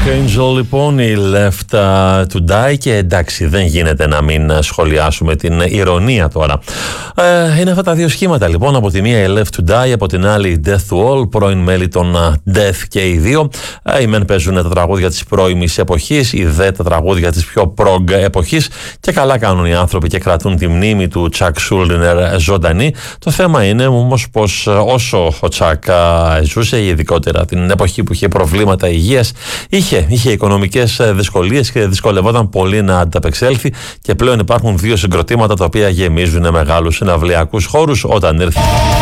Angel, λοιπόν, η Left to Die, και εντάξει, δεν γίνεται να μην σχολιάσουμε την ηρωνία τώρα. Είναι αυτά τα δύο σχήματα, λοιπόν, από τη μία η Left to Die, από την άλλη η Death to All, πρώην μέλη των Death και οι δύο. Οι μεν παίζουν τα τραγούδια της πρώιμης εποχής, οι δε τα τραγούδια της πιο prog εποχής, και καλά κάνουν οι άνθρωποι και κρατούν τη μνήμη του Chuck Schuldiner ζωντανή. Το θέμα είναι όμως πως όσο ο Chuck ζούσε, ειδικότερα την εποχή που είχε προβλήματα υγείας, είχε οικονομικές δυσκολίες και δυσκολευόταν πολύ να ανταπεξέλθει, και πλέον υπάρχουν δύο συγκροτήματα τα οποία γεμίζουν μεγάλους συναυλιακούς χώρους. Όταν ήρθε